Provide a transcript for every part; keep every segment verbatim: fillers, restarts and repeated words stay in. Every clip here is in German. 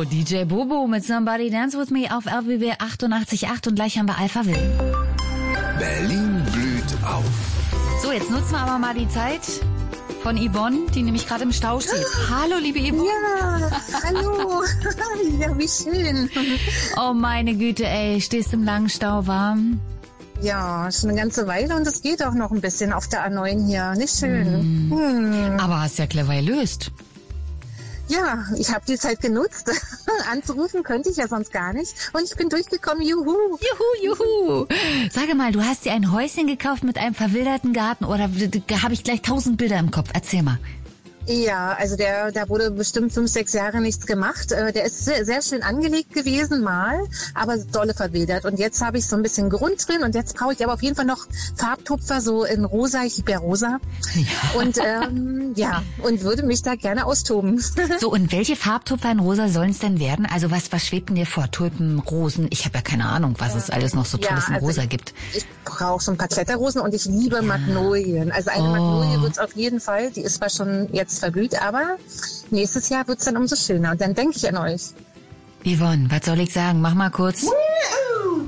So, D J Bobo mit Somebody Dance With Me auf R B B achtundachtzig Komma acht und gleich haben wir Alpha Will. Berlin blüht auf. So, jetzt nutzen wir aber mal die Zeit von Yvonne, die nämlich gerade im Stau steht. Hallo, liebe Yvonne. Ja, hallo. Ja, wie schön. Oh, meine Güte, ey, stehst im langen Stau warm? Ja, schon eine ganze Weile und es geht auch noch ein bisschen auf der A neun hier. Nicht schön. Mm. Hm. Aber hast ja clever gelöst. Ja, ich habe die Zeit genutzt. Anzurufen könnte ich ja sonst gar nicht. Und ich bin durchgekommen. Juhu. Juhu, juhu. Sage mal, du hast dir ein Häuschen gekauft mit einem verwilderten Garten oder habe ich gleich tausend Bilder im Kopf? Erzähl mal. Ja, also der, da wurde bestimmt fünf, sechs Jahre nichts gemacht. Der ist sehr, sehr schön angelegt gewesen mal, aber dolle verwildert. Und jetzt habe ich so ein bisschen Grund drin und jetzt brauche ich aber auf jeden Fall noch Farbtupfer, so in rosa, ich liebe ja rosa. Ja. Und ähm, ja, und würde mich da gerne austoben. So, und welche Farbtupfer in rosa sollen es denn werden? Also was, was schwebt denn dir vor? Tulpen, Rosen? Ich habe ja keine Ahnung, was es alles noch so Tolles ja, also in rosa gibt. Ich, ich brauche so ein paar Kletterrosen und ich liebe ja. Magnolien. Also eine oh. Magnolie wird es auf jeden Fall. Die ist zwar schon jetzt verblüht, aber nächstes Jahr wird's dann umso schöner. Und dann denke ich an euch. Yvonne, was soll ich sagen? Mach mal kurz. Juhu!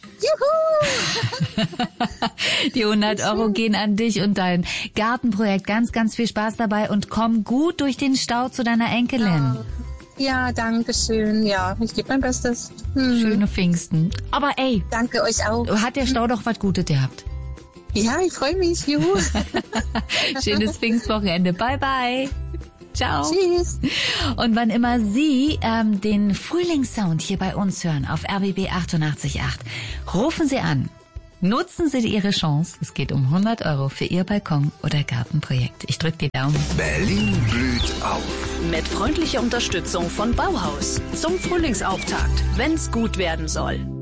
Die hundert Euro gehen an dich und dein Gartenprojekt. Ganz, ganz viel Spaß dabei und komm gut durch den Stau zu deiner Enkelin. Ja, danke schön. Ja, ich gebe mein Bestes. Hm. Schöne Pfingsten. Aber ey. Danke euch auch. Hat der Stau doch was Gutes gehabt? Ja, ich freue mich. Juhu. Schönes Pfingstwochenende. Bye, bye. Ciao. Tschüss. Und wann immer Sie ähm, den Frühlingssound hier bei uns hören auf R B B achtundachtzig Komma acht, rufen Sie an. Nutzen Sie Ihre Chance. Es geht um hundert Euro für Ihr Balkon- oder Gartenprojekt. Ich drücke die Daumen. Berlin blüht auf. Mit freundlicher Unterstützung von Bauhaus. Zum Frühlingsauftakt, wenn's gut werden soll.